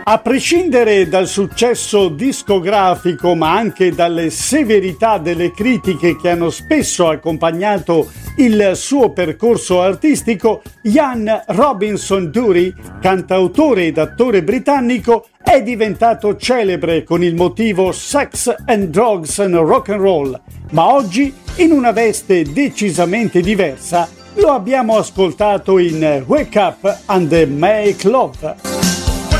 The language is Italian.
A prescindere dal successo discografico, ma anche dalle severità delle critiche che hanno spesso accompagnato il suo percorso artistico, Ian Robinson Dury, cantautore ed attore britannico, è diventato celebre con il motivo Sex and Drugs and Rock and Roll, ma oggi, in una veste decisamente diversa, lo abbiamo ascoltato in Wake Up and Make Love.